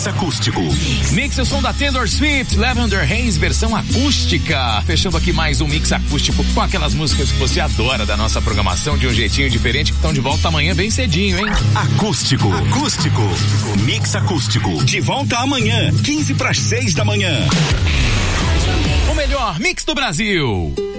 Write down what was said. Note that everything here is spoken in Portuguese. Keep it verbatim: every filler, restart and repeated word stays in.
Mix Acústico. Mix, o som da Taylor Swift, Lavender Haze, versão acústica. Fechando aqui mais um Mix Acústico com aquelas músicas que você adora da nossa programação de um jeitinho diferente, que estão de volta amanhã bem cedinho, hein? Acústico. Acústico. Mix Acústico. De volta amanhã, quinze para as seis da manhã. O melhor Mix do Brasil.